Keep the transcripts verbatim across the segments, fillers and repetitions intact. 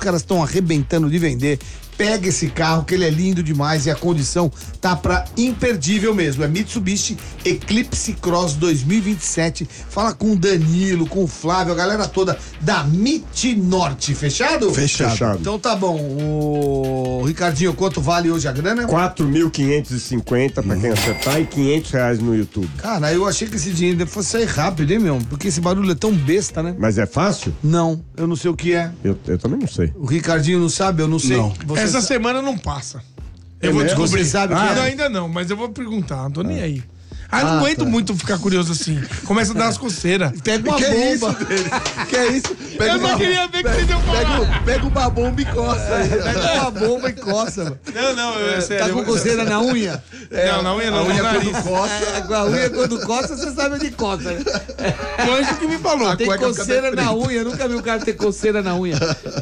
caras estão arrebentando de vender. Pega esse carro, que ele é lindo demais e a condição tá pra imperdível mesmo. É Mitsubishi Eclipse Cross dois mil e vinte e sete. Fala com o Danilo, com o Flávio, a galera toda da Mit Norte. Fechado? Fechado. Fechado. Então tá bom. O Ricardinho, quanto vale hoje a grana? quatro mil quinhentos e cinquenta pra quem acertar e quinhentos reais no YouTube. Cara, eu achei que esse dinheiro fosse sair rápido, hein, meu? Porque esse barulho é tão besta, né? Mas é fácil? Não, eu não sei o que é. Eu, eu também não sei. O Ricardinho não sabe, eu não sei. Não. Você Essa sa- semana não passa. É Eu vou mesmo? descobrir. Você sabe o que Ah, é? não, ainda não, mas eu vou perguntar, não tô nem aí. Ah, eu não Ah, aguento tá. muito ficar curioso assim. Começa a dar as coceiras. Pega uma Que bomba. isso, dele? Que é isso? Pega Eu só uma- queria ver que vocês iam Pega, falar. o- pega uma bomba e coça aí. Pega uma bomba e coça, mano. Não, não, é sério. Tá com coceira na unha? Não, na unha não, A no unha nariz. quando coça. É, com a unha quando coça, você sabe onde coça, né? O anjo que me falou. Tem cueca coceira fica na unha, eu nunca vi o cara ter coceira na unha.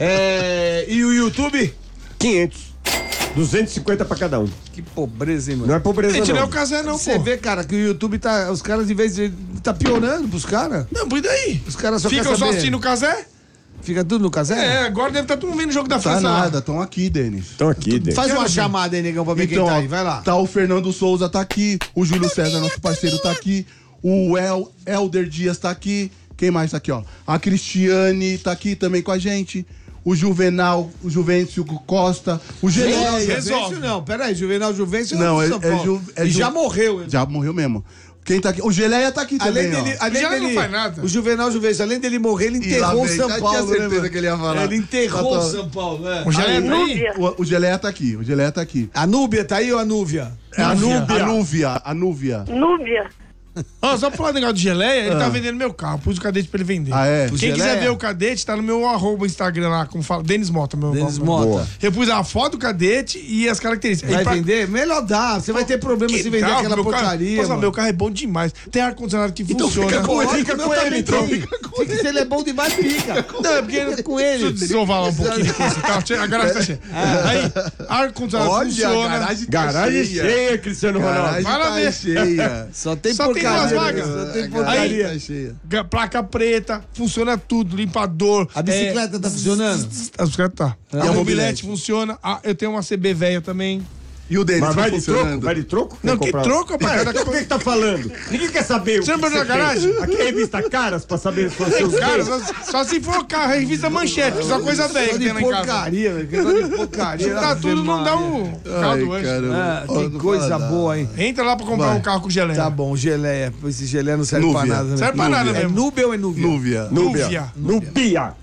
É, e o YouTube? quinhentos. duzentos e cinquenta pra cada um. Que pobreza, hein, Não mano? é pobreza, Gente, não é não. o Casé, não, Você pô. vê, cara, que o YouTube tá. Os caras, de vez de. tá piorando pros caras. Não, por daí. Os caras só Ficam querem só saber. assistindo o Casé? Fica tudo no casé? É, agora deve estar todo mundo vendo o jogo da Tá França lá. nada, estão aqui, Denis. Estão aqui, Dê. Faz uma Quero ver. chamada aí, negão, pra ver Então, quem tá ó, aí. Vai lá. Tá o Fernando Souza tá aqui, o Júlio César, nosso parceiro, tá aqui, o El, Elder Dias tá aqui, quem mais tá aqui, ó? A Cristiane tá aqui também com a gente, o Juvenal, o Juvencio Costa, o Juvenal Geleia. resolve. Juvencio não, peraí, Juvenal Juvencio Não, do é- São é Paulo. Ju- é E Ju- já morreu. ele. Já morreu mesmo. Quem tá aqui? O Geleia tá aqui Além também, dele, ó. além Já não dele, faz nada. o Juvenal Juvencio, além dele morrer, ele E lá enterrou o vem, São já Paulo, tinha né, certeza mano? que ele ia falar. Ele enterrou Tá, o tá. São Paulo, né? O Geleia tá aí? O, o Geleia tá aqui, o Geleia tá aqui. A Núbia tá aí ou a Núvia? É a Núbia. A Núvia, a Núvia. Núbia. Ó, só pra falar do negócio de geleia, ele tá vendendo meu carro. Pus o cadete pra ele vender. Ah, é? Quem Geleia? quiser ver o cadete, tá no meu arroba Instagram lá, como fala. Denis Mota, meu Denis arroba. Mota. Boa. Eu pus a foto do cadete e as características. Vai Aí pra- vender? Melhor dá. Você vai ter problema Que se vender tal? aquela Meu carro- porcaria. Posso falar, mano. meu carro é bom demais. Tem ar-condicionado que Então funciona. fica com ele, Lógico, fica meu com ele, também então. tem. Fica, se ele é bom demais, fica. Não, é porque Fica com ele. Deixa eu desovar lá um pouquinho aqui. Assim, tá cheio, a garagem tá cheia. Aí, ar-condicionado Olha, a funciona. garagem tá Garagem cheia. cheia, Cristiano Ronaldo. Garagem Vai lá tá ver. cheia. Só tem Só tem porcaria. duas vagas. Só tem A porcaria. garagem tá cheia. Ga- Placa preta, funciona tudo, limpador. A bicicleta é, tá funcionando? A bicicleta tá. E a a mobilete mobilete? funciona. Ah, eu tenho uma C B velha também. E o Denis Mas tá vai de troco? funcionando. Vai de troco? Não, Quer que comprar? troco, rapaz. Então o que que tá falando? Ninguém quer saber o Você que não que vai na garagem? tem. Aqui é revista Caras pra saber se fosse os Cara, bens. só, só se for carro, revista manchete, só coisa velha Só que de tem lá em casa. porcaria, velho. Que negócio de porcaria. Tá Ave tudo, não dá Maria. um caldo Ai, antes. caramba. Ah, Ó, que não coisa fala nada. boa, hein? Entra lá pra comprar Vai. um carro com geleia. Tá bom, geleia. Esse geleia não serve Núvia. pra nada, né? Serve pra nada É mesmo. Núbia ou é Núvia? Núvia. Núvia. Núbia.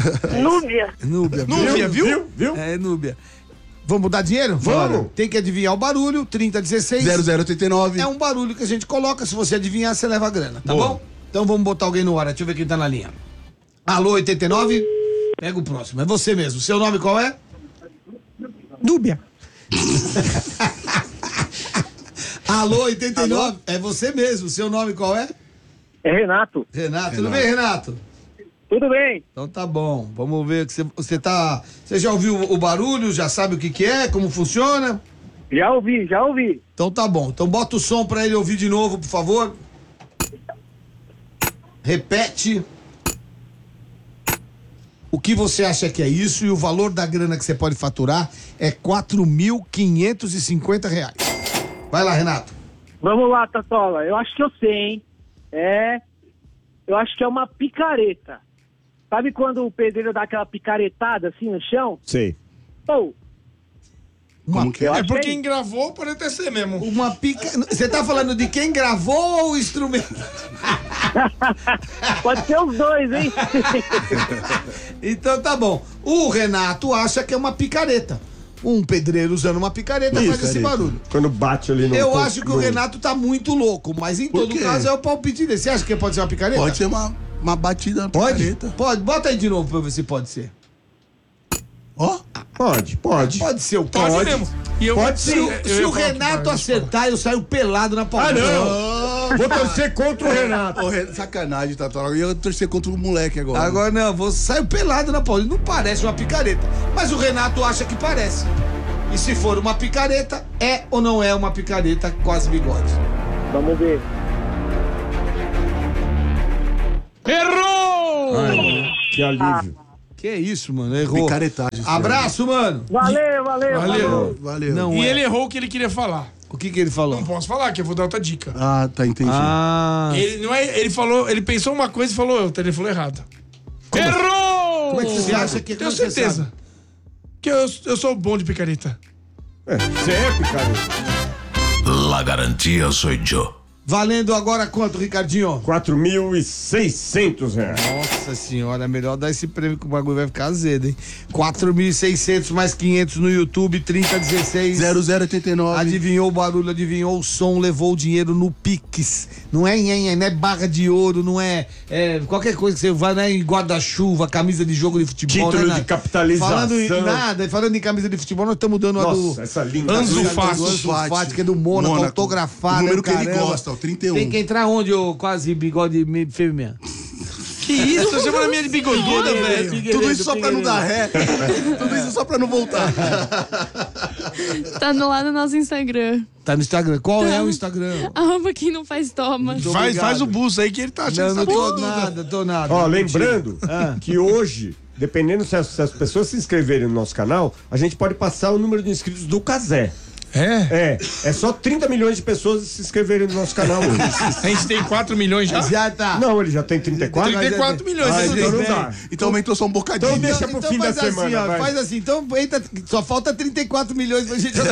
Núbia. Núbia. Núvia, viu? Viu? Viu? É, Núbia. Vamos dar dinheiro? Vamos. Tem que adivinhar o barulho, trinta dezesseis. zero zero oitenta e nove. É um barulho que a gente coloca, se você adivinhar, você leva a grana, tá Boa. bom? Então vamos botar alguém no ar, deixa eu ver quem tá na linha. Alô, oitenta e nove? Pega o próximo, é você mesmo. Seu nome qual é? Núbia. Alô, oitenta e nove? É você mesmo, seu nome qual é? É Renato. Renato, tudo bem, Renato? Tudo bem? Então tá bom, vamos ver que você, você tá... Você já ouviu o barulho, já sabe o que que é, como funciona? Já ouvi, já ouvi. Então tá bom, então bota o som pra ele ouvir de novo, por favor. Repete. O que você acha que é isso e o valor da grana que você pode faturar é quatro mil quinhentos e cinquenta reais. Vai lá, Renato. Vamos lá, Tatola. Eu acho que eu sei, hein? É. Eu acho que é uma picareta. Sabe quando o pedreiro dá aquela picaretada assim no chão? Sei. Ou, Como que é? Eu É achei. porque quem gravou pode até ser mesmo. Uma pica... Você tá falando de quem gravou ou o instrumento? pode ser os dois, hein? Então tá bom. O Renato acha que é uma picareta. Um pedreiro usando uma picareta faz esse Picareta. barulho. Quando bate ali no... Eu acho que o no- Renato tá muito louco, mas em Por todo quê? caso é o palpite dele. Você acha que pode ser uma picareta? Pode ser uma, uma batida Pode? picareta. Pode. Bota aí de novo pra eu ver se pode ser. Ó, Pode, pode. Pode ser o quê? Pode, Pode. mesmo. E eu, Pode Se, sim. o- eu se ia o falar que Renato pode, acertar, eu saio pelado na Ah, palma. não! Vou torcer contra o Renato. Ô, Ren- sacanagem, Tatola. Eu ia torcer contra o moleque agora. Agora não, vou saio pelado na palma. Não parece uma picareta. Mas o Renato acha que parece. E se for uma picareta, é ou não é uma picareta quase bigode? Vamos ver. Errou! Ai, que alívio. Que isso, mano, errou. Picaretagem. Abraço, mano. Valeu, valeu, Valeu. valeu. Valeu. Não E é. ele errou o que ele queria falar. O que que ele falou? Não posso falar, que eu vou dar outra dica. Ah, tá, entendi. Ah, Ele não é. Ele falou, ele pensou uma coisa e falou outra, ele falou errado. Errou! como é que você acha que... Tenho como você certeza. sabe? Que eu, eu sou bom de picareta. É, você é picareta. La garantía soy yo. Valendo agora quanto, Ricardinho? quatro mil e seiscentos reais. Nossa senhora, é melhor dar esse prêmio que o bagulho vai ficar azedo, hein? quatro mil e seiscentos mais quinhentos no YouTube, trinta dezesseis. zero zero oitenta e nove. Adivinhou o barulho, adivinhou o som, levou o dinheiro no Pix. Não é nhenhen, não é barra de ouro, não é, é qualquer coisa que você vai, não é em guarda-chuva, camisa de jogo de futebol. Título não é de nada. capitalização. Falando em nada, falando em camisa de futebol, nós estamos dando a Nossa, do... essa linda. Anzu do Fati. Anzu Fati, que é do Mônaco, Mônaco. autografada. O número que ele caramba. gosta, o trinta e um. Tem que entrar onde, ô quase bigode me- fêmea? Que isso? Você chama a minha de bigoduda, velho. Tudo isso só pra não dar ré. Tudo isso só pra não voltar. Tá no lá no nosso Instagram. Tá no Instagram. Qual Tá. é o Instagram? Arroba quem não faz toma. Muito Faz, obrigado. faz o buço aí que ele tá achando Não, não que tô sabe. nada, tô nada. Ó, Mentira. lembrando Ah. que hoje, dependendo se as, se as pessoas se inscreverem no nosso canal, a gente pode passar o número de inscritos do Cazé. É? É, é só trinta milhões de pessoas se inscreverem no nosso canal hoje. A gente tem quatro milhões já? Já tá. Não, ele já tem trinta e quatro? trinta e quatro milhões. Ah, né? então não dá. Então aumentou só um bocadinho. Então deixa pro fim da faz assim, semana, ó, vai. faz assim, então entra, só falta trinta e quatro milhões pra gente.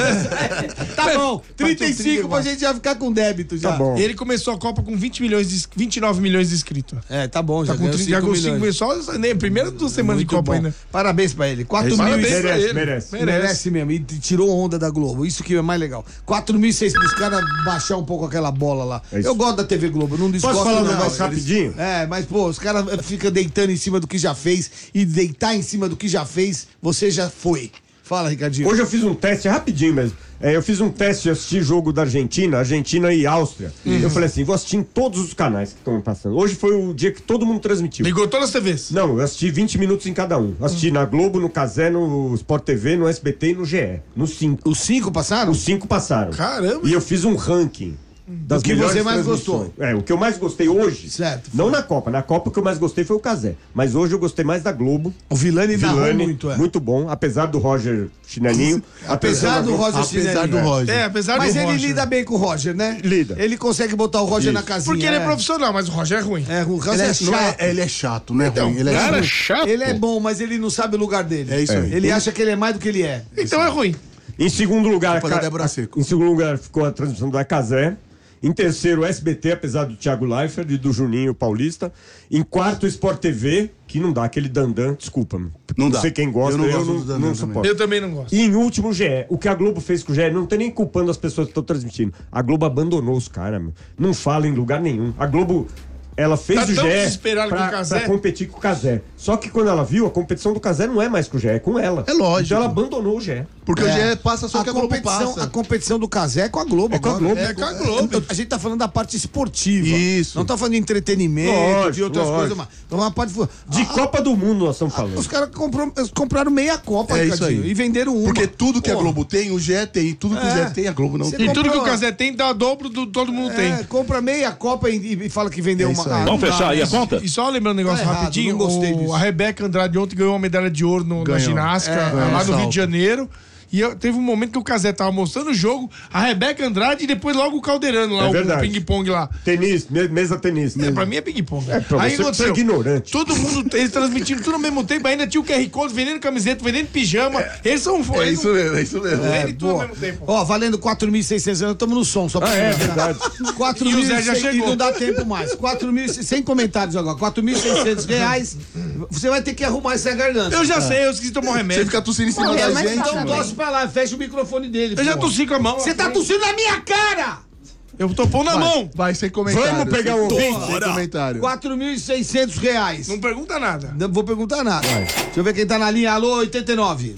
Tá bom, trinta e cinco pra gente já ficar com débito já. Tá bom. Ele começou a Copa com vinte milhões de, vinte e nove milhões de inscritos. É, tá bom, já Tá com ganhou trinta, já cinco com milhões. cinco só né, primeira duas semanas de Muito Copa bom. ainda. Parabéns pra ele. quatro mil Parabéns e... pra merece, ele. merece. Merece mesmo, e t- tirou onda da Globo, isso que é mais legal. quatro mil e seiscentos, os caras baixar um pouco aquela bola lá. É isso. Eu gosto da T V Globo, não desgosto Posso falar um não, negócio mas- rapidinho? É, mas pô, os caras ficam deitando em cima do que já fez e deitar em cima do que já fez, você já foi. Fala, Ricardinho. Hoje eu fiz um teste rapidinho mesmo. É, eu fiz um teste de assistir jogo da Argentina, Argentina e Áustria. Eu falei assim, vou assistir em todos os canais que estão passando. Hoje foi o dia que todo mundo transmitiu. Ligou todas as T Vs. Não, eu assisti vinte minutos em cada um. Assisti na Globo, no Cazé, no Sport T V, no S B T e no G E. Nos cinco. Os cinco passaram? Os cinco passaram. Caramba. E eu fiz um ranking das Do que melhores você mais transmissões. É, o que eu mais gostei hoje. Certo. Não na Copa. Na Copa o que eu mais gostei foi o Cazé. Mas hoje eu gostei mais da Globo. O Vilani narrou Vilani, muito, é. muito bom. Apesar do Roger Chinelinho. Apesar do Roger Apesar do Chinelinho. Roger. É, apesar Mas do ele Roger. lida bem com o Roger, né? Lida. Ele consegue botar o Roger Isso. na casinha. Porque ele é é. profissional, mas o Roger é ruim. É, o Roger Ele é, é, não é- chato. ele é chato, não é ruim. Ele é Cara, chato. chato. Ele é bom, mas ele não sabe o lugar dele. É isso aí. Ele acha que ele é mais do que ele é. Então é ruim. Em segundo lugar, Culpa da ca- Débora Seco. em segundo lugar ficou a transmissão do Cazé. Em terceiro, S B T, apesar do Thiago Leifert e do Juninho Paulista. Em quarto, Sport T V, que não dá, aquele dandan, desculpa. Não dá. sei quem gosta, Eu não eu gosto não, do dandan não também. suporto. Eu também não gosto. E em último, o G E. O que a Globo fez com o G E, não tem nem culpando as pessoas que estão transmitindo. A Globo abandonou os caras, meu. Não fala em lugar nenhum. A Globo, ela fez Tá o tão G E desesperado pra, com o Cazé. pra competir com o Cazé. Só que quando ela viu, a competição do Cazé não é mais com o G E, é com ela. É lógico. Então ela abandonou o G E. Porque o G E passa só a que a Globo competição, passa. a competição do Cazé é com a Globo. É com a agora. Globo. É com a Globo. A gente tá falando da parte esportiva. Isso. Não tá falando de entretenimento, Lógico, de outras lógico. coisas. Mas então, uma parte De Ah, Copa do Mundo nós estamos falando. Os caras comprou- eles compraram meia Copa, É isso Ricardinho, aí. e venderam uma. Porque tudo que a Pô, Globo tem, o G E tem. E tudo que o É. G E tem, a Globo não Você tem. E tudo que comprou- o Cazé tem dá o dobro do todo mundo É, tem. compra meia Copa e, e fala que vendeu É uma. isso aí. Ah, Vamos não dá, fechar aí né? a conta? E só lembrando um negócio Tá errado, rapidinho, não gostei o- disso. a Rebeca Andrade ontem ganhou uma medalha de ouro no- na Ganhou. ginástica, É, lá no no Rio salto. de Janeiro. E eu- teve um momento que o Cazé tava mostrando o jogo, a Rebeca Andrade e depois logo o Caldeirano lá, É o verdade. ping-pong lá. Tenis, me- mesa tenis. É, pra mim é ping-pong. É, pra Aí você aconteceu, que é ignorante. todo mundo, eles transmitindo tudo ao mesmo tempo, ainda tinha o Q R Code vendendo camiseta, vendendo pijama. Eles são É eles isso mesmo, é isso mesmo. não É, vendem tudo ao boa. mesmo tempo. Ó, valendo quatro mil e seiscentos anos, estamos no som, só pra Ah, é lembrar. verdade. quatro E o mil Zé já e cem, chegou. e não dá tempo mais. quatro mil, sem comentários agora. quatro mil e seiscentos reais. Você vai ter que arrumar essa garganta. Eu já sei, eu esqueci de tomar um Você remédio. fica tossindo em cima Morreu, da mas gente, tá Então bem. tosse pra lá, fecha o microfone dele. Eu já porra. tossi com a mão. Você tá tossindo na minha cara! Eu tô pondo na mão. Vai sem comentário. Vamos pegar um sem, ouvinte? sem comentário. quatro mil e seiscentos reais. Não pergunta nada. Não vou perguntar nada. Deixa eu ver quem tá na linha. Alô, oitenta e nove.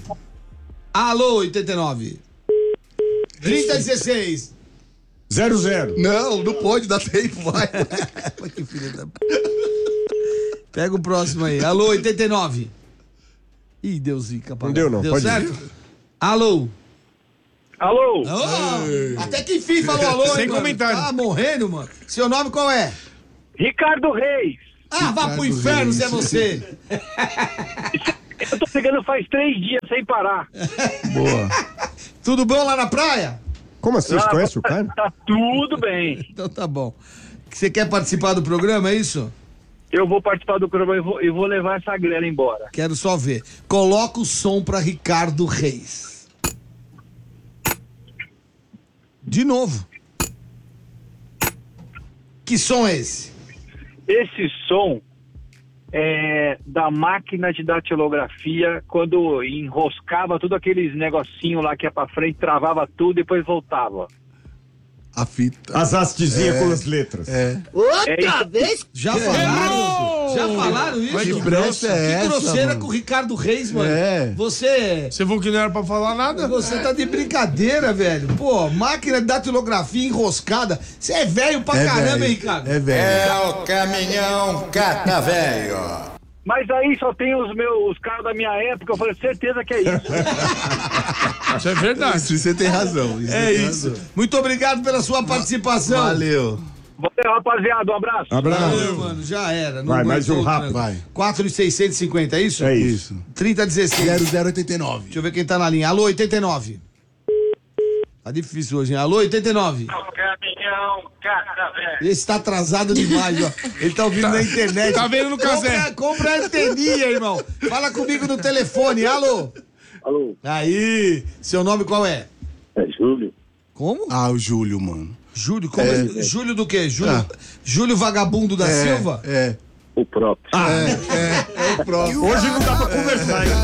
Alô, oitenta e nove. trinta e dezesseis. Zero, zero. Não, não pode dar tempo, vai. Que filha da... Pega o próximo aí. Alô, oitenta e nove. Ih, deu zica. Não deu, não. Deu Pode certo? ir. Alô. Alô? Ô, até que enfim falou alô, Sem hein, mano? comentário. Tá morrendo, mano. Seu nome qual é? Ricardo Reis. Ah, vá pro inferno se é você. Eu tô pegando faz três dias sem parar. Boa. Tudo bom lá na praia? Como assim? Você Ah, conhece o cara? Tá tudo bem. Então tá bom. Você quer participar do programa, é isso? Eu vou participar do programa e vou, e vou levar essa grana embora. Quero só ver. Coloca o som pra Ricardo Reis. De novo. Que som é esse? Esse som é da máquina de datilografia, quando enroscava tudo aqueles negocinho lá que ia pra frente, travava tudo e depois voltava. A fita. As hastezinhas com as letras. É. Outra vez? Já falaram? Já falaram isso? Que pressa é Que essa, grosseira mano? com o Ricardo Reis, mano. É. Você... Você falou que não era pra falar nada? Você tá de brincadeira, velho. Pô, máquina de datilografia enroscada. Você é velho pra É caramba, velho. hein, Ricardo? É velho. É o caminhão cata velho. Mas aí só tem os meus os caras da minha época, eu falei, certeza que é isso. Isso é verdade. Isso, você tem razão. Isso É você tem isso. razão. Muito obrigado pela sua participação. Valeu. Valeu, rapaziada, um abraço. Abraço. Valeu, mano. Já era. Não Vai, mais aguentou um o rápido. trânsito. Vai. quatro mil seiscentos e cinquenta, é isso? É isso. trinta dezesseis. zero zero oito nove. Deixa eu ver quem tá na linha. Alô, oitenta e nove. Tá difícil hoje, hein? Alô, oitenta e nove. Caminhão cata velho. Esse tá atrasado demais, ó. Ele tá ouvindo na internet. tá vendo no casé. Compra, compra a anteninha, irmão. Fala comigo no telefone. Alô. Alô, Aí. Seu nome qual é? é Júlio. Como? Ah, o Júlio, mano. Júlio, como é? Júlio do quê? Júlio, Ah. Júlio Vagabundo da É, Silva? É. O próprio. É, é o próprio. Hoje não dá pra conversar, hein?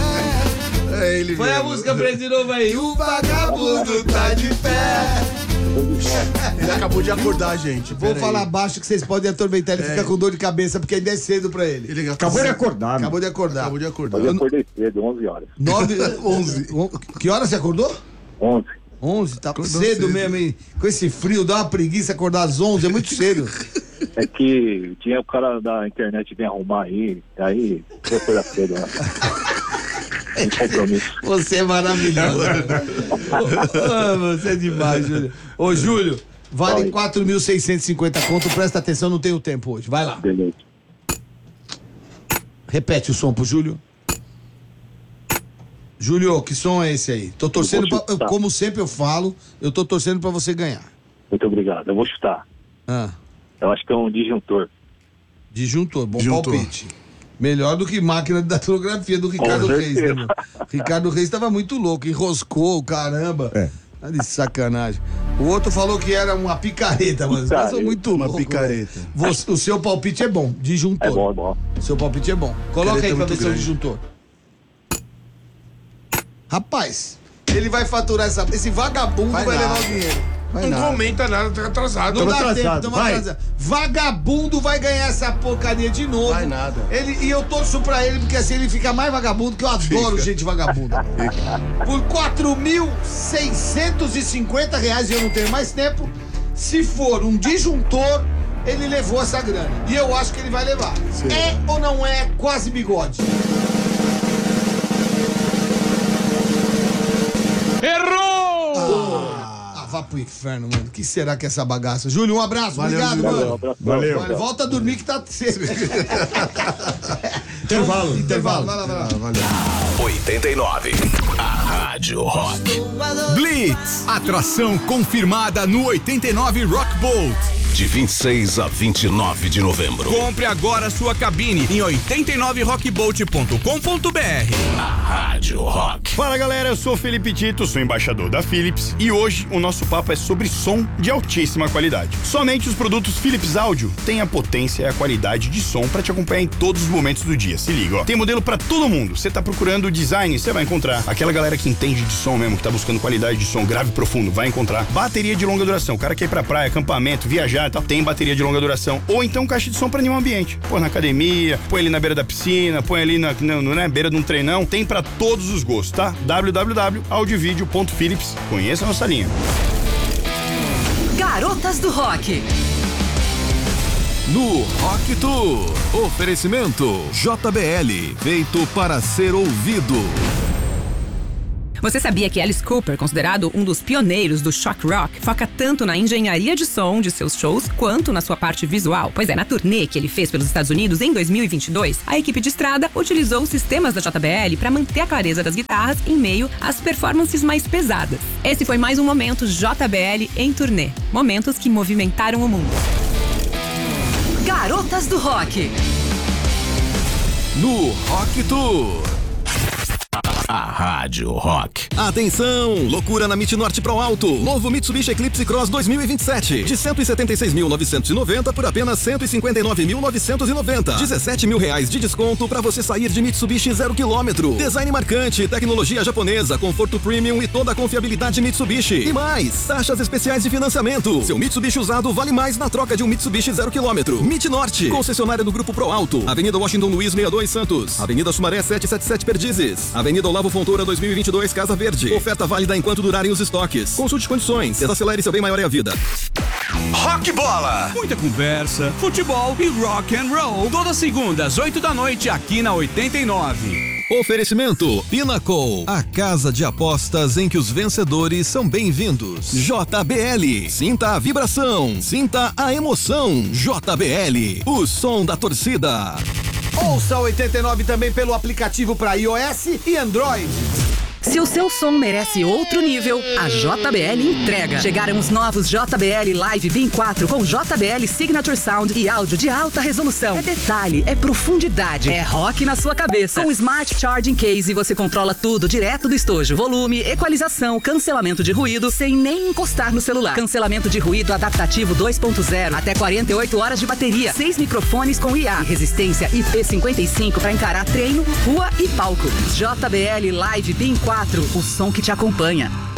É ele Põe a mesmo. música pra ele de novo aí. O vagabundo tá de pé. Ele acabou de acordar, gente. Vou Pera falar aí. baixo que vocês podem atormentar. Ele fica com dor de cabeça porque ainda é cedo pra ele. Ele Acabou de acordar, Acabou meu. de acordar. Acabou de acordar. Eu acordei cedo, onze horas. Nove, onze. Que hora você acordou? onze. onze, tá Acordou cedo, cedo. mesmo, hein? Com esse frio, dá uma preguiça acordar às onze, é muito cedo. É que tinha o cara da internet vir arrumar aí, aí foi coisa cedo, né? Sem compromisso. Você é maravilhoso. Ah, você é demais, Júlio. Ô, Júlio, vale Vai. quatro mil seiscentos e cinquenta conto, presta atenção, não tenho tempo hoje. Vai lá. Beleza. Repete o som pro Júlio. Júlio, que som é esse aí? Tô torcendo, Eu vou pra, chutar. como sempre eu falo, eu tô torcendo pra você ganhar. Muito obrigado. Eu vou chutar. Ah, Eu acho que é um disjuntor. disjuntor, bom Disjuntor. palpite. Melhor do que máquina de datilografia do Ricardo Com Reis, né, certeza. meu? Ricardo Reis tava muito louco, enroscou, caramba. É. Tá de sacanagem. O outro falou que era uma picareta, mas os caras são muito Uma loucos. picareta. velho. Você- o seu palpite é bom, disjuntor. É bom, é bom. O seu palpite é bom. Coloca Picareta aí pra é ver muito se é o grande. disjuntor. Rapaz, ele vai faturar essa. Esse vagabundo vai, Vai levar nada. o dinheiro. Vai Não nada. comenta nada, tá atrasado. Não Tamo dá atrasado, tempo, tamo vai. atrasado. Vagabundo vai ganhar essa porcaria de novo. Vai nada. Ele, e eu torço pra ele, porque assim ele fica mais vagabundo, que eu adoro Fica. gente vagabunda. Por quatro mil seiscentos e cinquenta reais, e eu não tenho mais tempo, se for um disjuntor, ele levou essa grana. E eu acho que ele vai levar. Sim. É ou não é quase bigode? Errou! Ah, vá pro inferno, mano. O que será que é essa bagaça? Júlio, um abraço. Valeu, Obrigado, Júlio. mano. abraço. Valeu. Olha, volta a dormir que tá cedo. Intervalo. Intervalo, vai lá, vai lá. Ah, valeu. oitenta e nove. A Rádio Rock. Blitz, atração confirmada no oitenta e nove Rock Bolt. De vinte e seis a vinte e nove de novembro. Compre agora sua cabine em oitenta e nove rockbolt ponto com ponto br. A Rádio Rock. Fala galera, eu sou o Felipe Tito, sou embaixador da Philips e hoje o nosso papo é sobre som de altíssima qualidade. Somente os produtos Philips Audio têm a potência e a qualidade de som para te acompanhar em todos os momentos do dia. Se liga, ó. Tem modelo para todo mundo. Você tá procurando design, você vai encontrar. Aquela galera que entende de som mesmo, que tá buscando qualidade de som grave e profundo, vai encontrar. Bateria de longa duração, o cara quer ir pra praia, acampamento, viajar e tal, tem bateria de longa duração. Ou então caixa de som para nenhum ambiente. Põe na academia, põe ali na beira da piscina, põe ali na, na, na, na beira de um treinão. Tem para todos os gostos, tá? w w w ponto audiovideo ponto philips. Conheça a nossa linha. Garotas do Rock. No Rock Tour, oferecimento J B L, feito para ser ouvido. Você sabia que Alice Cooper, considerado um dos pioneiros do shock rock, foca tanto na engenharia de som de seus shows quanto na sua parte visual? Pois é, na turnê que ele fez pelos Estados Unidos em dois mil e vinte e dois, a equipe de estrada utilizou os sistemas da J B L para manter a clareza das guitarras em meio às performances mais pesadas. Esse foi mais um momento J B L em turnê. Momentos que movimentaram o mundo. Garotas do Rock. No Rock Tour. A Rádio Rock. Atenção! Loucura na Mit Norte Pro Alto. Novo Mitsubishi Eclipse Cross dois mil e vinte e sete. De cento e setenta e seis mil novecentos e noventa por apenas cento e cinquenta e nove mil novecentos e noventa. dezessete mil reais de desconto para você sair de Mitsubishi zero quilômetro. Design marcante, tecnologia japonesa, conforto premium e toda a confiabilidade Mitsubishi. E mais, taxas especiais de financiamento. Seu Mitsubishi usado vale mais na troca de um Mitsubishi zero quilômetro. Mit Norte, concessionária do Grupo Pro Alto. Avenida Washington Luiz sessenta e dois Santos. Avenida Sumaré setecentos e setenta e sete Perdizes. Avenida Olavo Fontoura dois mil e vinte e dois Casa Verde. Oferta válida enquanto durarem os estoques. Consulte condições. Desacelere, seu bem maior é a vida. Rock Bola. Muita conversa, futebol e rock and roll. Todas segundas, oito da noite, aqui na oitenta e nove. Oferecimento Pinnacle, a casa de apostas em que os vencedores são bem-vindos. J B L, sinta a vibração, sinta a emoção. J B L, o som da torcida. Ouça oitenta e nove também pelo aplicativo para iOS e Android. Se o seu som merece outro nível, a J B L entrega. Chegaram os novos J B L Live B I M quatro com J B L Signature Sound e áudio de alta resolução. É detalhe, é profundidade, é rock na sua cabeça. Com o Smart Charging Case você controla tudo direto do estojo. Volume, equalização, cancelamento de ruído sem nem encostar no celular. Cancelamento de ruído adaptativo dois ponto zero, até quarenta e oito horas de bateria. Seis microfones com I A. Resistência I P cinquenta e cinco para encarar treino, rua e palco. J B L Live B I M quatro, o som que te acompanha.